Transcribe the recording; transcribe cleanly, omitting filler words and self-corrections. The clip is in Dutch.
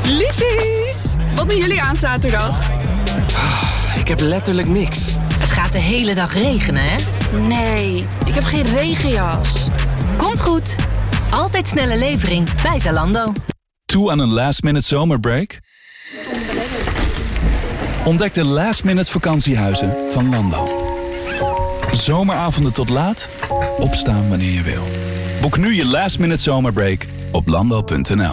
Liefies! Wat doen jullie aan zaterdag? Ik heb letterlijk niks. Het gaat de hele dag regenen, hè? Nee, ik heb geen regenjas. Komt goed. Altijd snelle levering bij Zalando. Toe aan een last-minute zomerbreak? Ontdek de last-minute vakantiehuizen van Lando. Zomeravonden tot laat, opstaan wanneer je wil. Boek nu je last-minute zomerbreak op lando.nl.